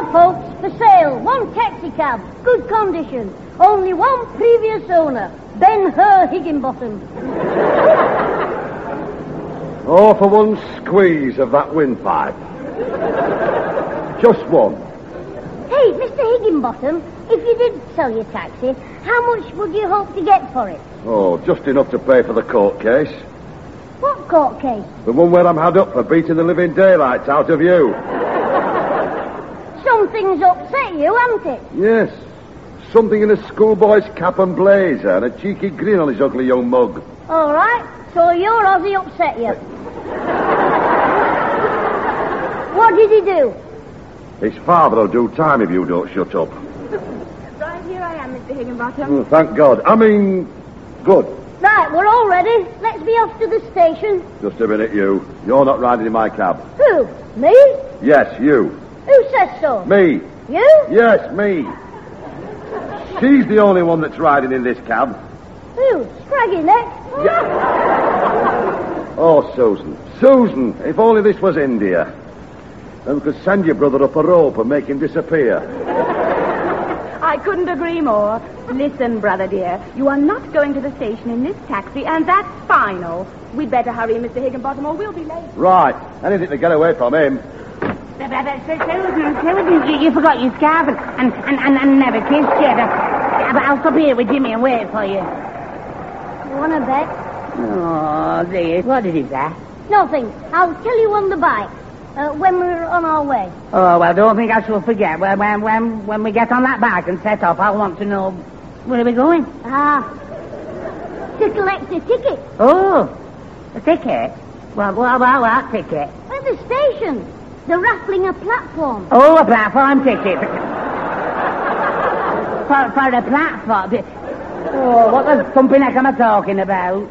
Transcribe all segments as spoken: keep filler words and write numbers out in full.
folks, for sale, one taxi cab, good condition. Only one previous owner, Ben Hur Higginbottom. Oh, for one squeeze of that windpipe. Just one. Hey, Mister Higginbottom, if you did sell your taxi, how much would you hope to get for it? Oh, just enough to pay for the court case. What court case? The one where I'm had up for beating the living daylights out of you. Something's upset you, hasn't it? Yes. Something in a schoolboy's cap and blazer and a cheeky grin on his ugly young mug. All right, so your Aussie upset you. What did he do? His father'll do time if you don't shut up. Right here I am, Mister Higginbottom. Oh, thank God. I mean, good. Right, we're all ready. Let's be off to the station. Just a minute, you. You're not riding in my cab. Who? Me? Yes, you. Who says so? Me. You? Yes, me. She's the only one that's riding in this cab. Who? Scraggy Neck? Oh, Susan. Susan, if only this was India. Then we could send your brother up a rope and make him disappear. I couldn't agree more. Listen, brother dear, you are not going to the station in this taxi, and that's final. We'd better hurry, Mister Higginbottom, or we'll be late. Right. Anything to get away from him. Susan, Susan, you, you forgot your scarf and, and, and, and never kissed you. But I'll stop here with Jimmy and wait for you. You want to bet? Oh, dear. What is it, that? Nothing. I'll tell you on the bike. Uh, when we're on our way. Oh, well, don't think I shall forget. When, when, when, when we get on that bike and set off, I'll want to know where are we going. Ah, to collect a ticket. Oh, a ticket? Well, what about that ticket? At the station. They're raffling a platform. Oh, a platform ticket. for, for a platform. Oh, what the thumping heck am I talking about?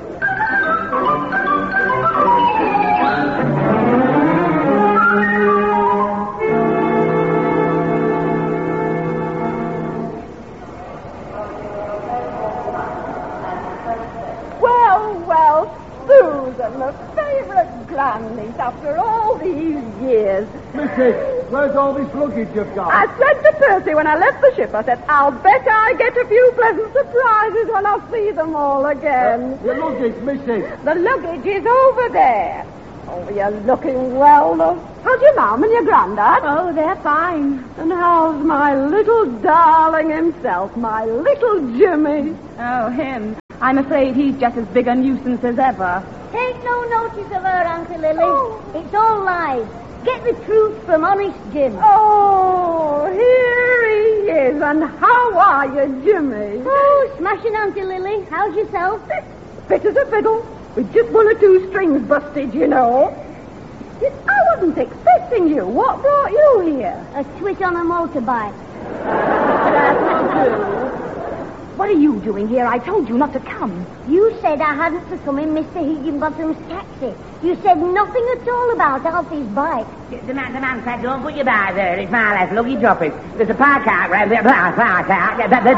Susan, the favourite grandniece after all these years. Missus, where's all this luggage you've got? I said to Percy when I left the ship, I said, I'll bet I get a few pleasant surprises when I see them all again. Uh, your luggage, Missus. The luggage is over there. Oh, you're looking well, love. How's your mum and your granddad? Oh, they're fine. And how's my little darling himself, my little Jimmy? Oh, him. I'm afraid he's just as big a nuisance as ever. Take no notice of her, Auntie Lily. Oh. It's all lies. Get the truth from honest Jim. Oh, here he is. And how are you, Jimmy? Oh, smashing, Auntie Lily. How's yourself? Fit as a fiddle. With just one or two strings busted, you know. I wasn't expecting you. What brought you here? A twit on a motorbike. That'll do. What are you doing here? I told you not to come. You said I hadn't to come in Mister Higginbottom's taxi. You said nothing at all about Alfie's bike. The man, the man said, don't put your bike there. It's my left luggage office. There's a park out round the park, park out.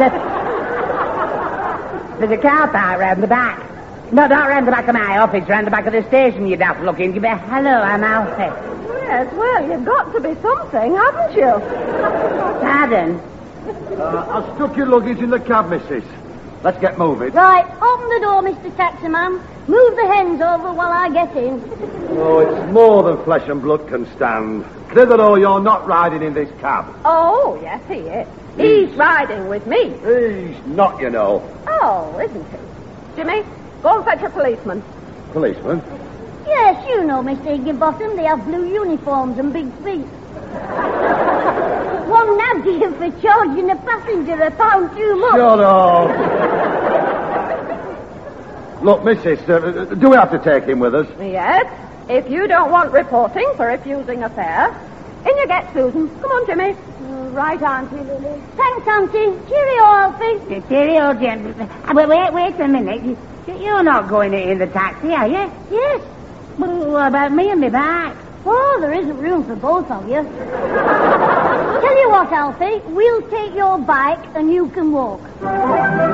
There's a car park round the back. No, not round the back of my office, round the back of the station you'd have to look in. You'd be, hello, I'm Alfie. Yes, well, you've got to be something, haven't you? Pardon? Uh, I've stuck your luggage in the cab, Missus. Let's get moving. Right, open the door, Mister Taximan. Move the hens over while I get in. Oh, it's more than flesh and blood can stand. Clitheroe, you're not riding in this cab. Oh, yes, he is. He's riding with me. He's not, you know. Oh, isn't he? Jimmy, go and fetch a policeman. Policeman? Yes, you know, Mister Higginbottom. They have blue uniforms and big feet. One nabbed him for charging a passenger a pound too much. Shut up. Look, Missus, uh, do we have to take him with us? Yes, if you don't want reporting for refusing a fare. In you get, Susan. Come on, Jimmy. Uh, right, Auntie Lily. Thanks, Auntie. Cheerio, Alfie. Cheerio, Jim. Uh, wait, wait, wait a minute. You're not going in the taxi, are you? Yes. Well, what about me and my bike? Oh, there isn't room for both of you. Tell you what, Alfie, we'll take your bike and you can walk.